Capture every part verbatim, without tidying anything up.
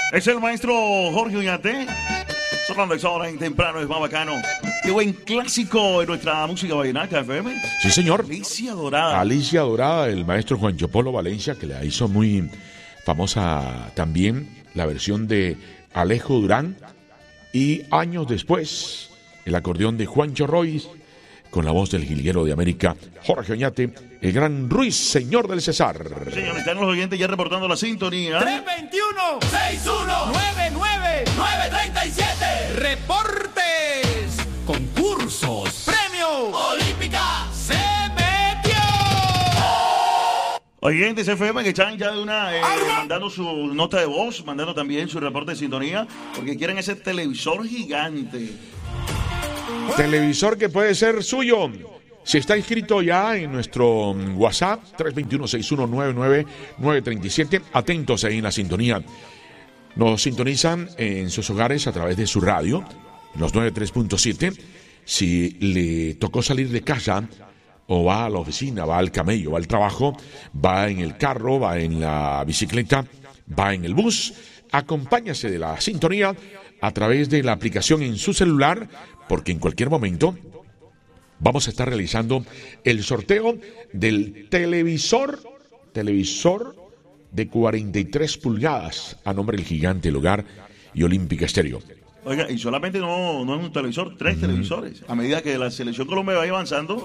Es el maestro Jorge Oñate. Sonando esa hora en temprano, es más bacano. Qué buen clásico en nuestra música vallenata F M. Sí, señor. Alicia Dorada. Alicia Dorada, el maestro Juancho Polo Valencia, que la hizo muy famosa también la versión de Alejo Durán. Y años después, el acordeón de Juancho Royce, con la voz del jilguero de América, Jorge Oñate, el gran Ruiz, señor del Cesar. Señor, están los oyentes ya reportando la sintonía. tres veintiuno, sesenta y uno, noventa y nueve, novecientos treinta y siete. Reportes, concursos, premios. Olímpica se metió. Oyentes F M que están ya de una eh, mandando su nota de voz, mandando también su reporte de sintonía, porque quieren ese televisor gigante. Televisor que puede ser suyo. Si está inscrito ya en nuestro WhatsApp, tres dos uno, seis uno nueve nueve, nueve tres siete, atentos ahí en la sintonía. Nos sintonizan en sus hogares a través de su radio, los noventa y tres punto siete. Si le tocó salir de casa, o va a la oficina, va al camello, va al trabajo, va en el carro, va en la bicicleta, va en el bus, acompáñase de la sintonía a través de la aplicación en su celular, porque en cualquier momento vamos a estar realizando el sorteo del televisor, televisor de cuarenta y tres pulgadas a nombre del Gigante del Hogar y Olímpica Estéreo. Oiga, y solamente no, no es un televisor, tres mm. televisores. A medida que la selección Colombia vaya avanzando.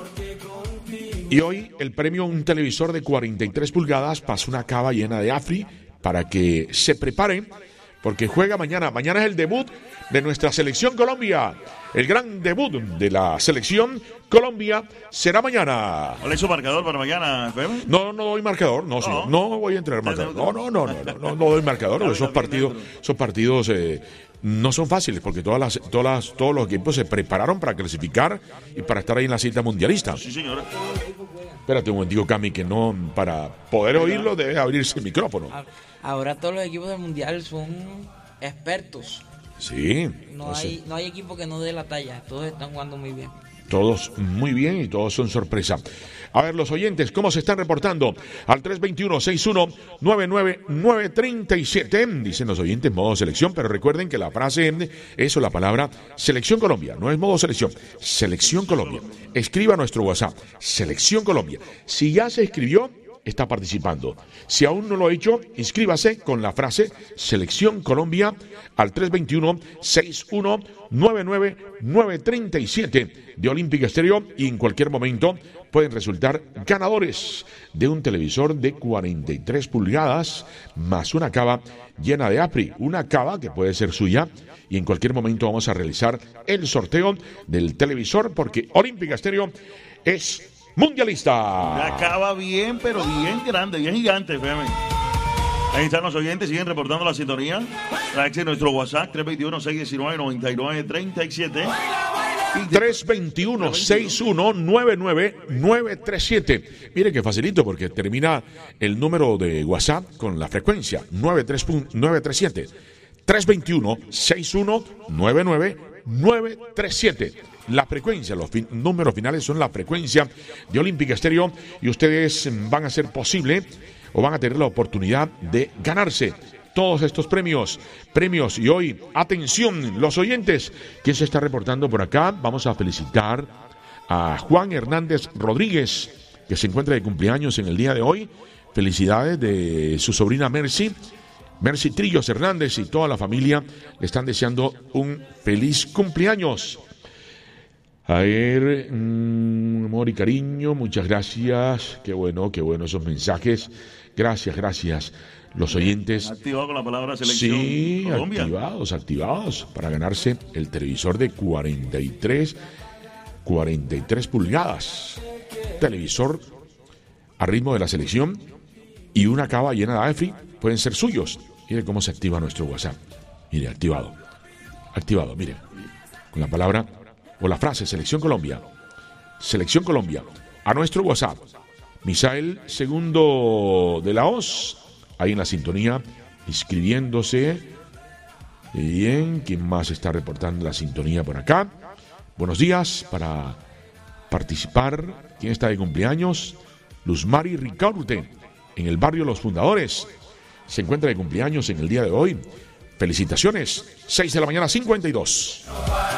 Y hoy el premio, un televisor de cuarenta y tres pulgadas, pasa una cava llena de Afri para que se preparen, porque juega mañana. Mañana es el debut de nuestra selección Colombia. El gran debut de la selección Colombia será mañana. ¿Cuál es su marcador para mañana, F M? No, no doy marcador, no, señor. No, no voy a entrar marcador. No, no, no, no, no, no, no doy marcador. Esos partidos, esos partidos eh, no son fáciles, porque todas las, todas las, todos los equipos se prepararon para clasificar y para estar ahí en la cita mundialista. Sí, señora. Espérate un momentico, Cami, que no, para poder oírlo debe abrirse el micrófono. Ahora todos los equipos del mundial son expertos. Sí. No hay, no hay equipo que no dé la talla. Todos están jugando muy bien. Todos muy bien y todos son sorpresa. A ver, los oyentes, ¿cómo se están reportando? Al tres dos uno, seis uno nueve nueve, nueve tres siete. Dicen los oyentes modo selección, pero recuerden que la frase es o la palabra Selección Colombia. No es modo selección, Selección Colombia. Escriba a nuestro WhatsApp, Selección Colombia. Si ya se escribió, está participando. Si aún no lo ha hecho, inscríbase con la frase Selección Colombia al tres dos uno, seis uno nueve nueve, nueve tres siete de Olímpica Estéreo, y en cualquier momento pueden resultar ganadores de un televisor de cuarenta y tres pulgadas más una cava llena de Apri, una cava que puede ser suya, y en cualquier momento vamos a realizar el sorteo del televisor, porque Olímpica Estéreo es mundialista. Una cava bien, pero bien grande, bien gigante, F M. Ahí están los oyentes, siguen reportando la sintonía. Trae nuestro WhatsApp, tres dos uno, seis uno nueve, nueve nueve tres siete. tres dos uno, seis uno nueve nueve, nueve tres siete. Mire que facilito, porque termina el número de WhatsApp con la frecuencia nueve tres siete. tres dos uno, seis uno nueve nueve, nueve tres siete. La frecuencia, los fin- números finales son la frecuencia de Olímpica Estéreo, y ustedes van a hacer posible o van a tener la oportunidad de ganarse todos estos premios, premios. Y hoy, atención, los oyentes, ¿quién se está reportando por acá? Vamos a felicitar a Juan Hernández Rodríguez, que se encuentra de cumpleaños en el día de hoy. Felicidades de su sobrina Mercy, Mercy Trillos Hernández, y toda la familia le están deseando un feliz cumpleaños. A ver, mmm, amor y cariño, muchas gracias. Qué bueno, qué bueno esos mensajes. Gracias, gracias. Los oyentes. Activado con la palabra Selección Sí, Colombia. activados, activados para ganarse el televisor de cuarenta y tres, cuarenta y tres pulgadas. Televisor a ritmo de la selección y una cava llena de Afri pueden ser suyos. Mire cómo se activa nuestro WhatsApp. Mire, activado. Activado, mire. Con la palabra o la frase Selección Colombia. Selección Colombia. A nuestro WhatsApp. Misael Segundo de la Hoz, ahí en la sintonía, inscribiéndose. Bien, ¿quién más está reportando la sintonía por acá? Buenos días, para participar. ¿Quién está de cumpleaños? Luzmari Ricaurte, en el barrio Los Fundadores. Se encuentra de cumpleaños en el día de hoy. Felicitaciones. seis de la mañana, cincuenta y dos.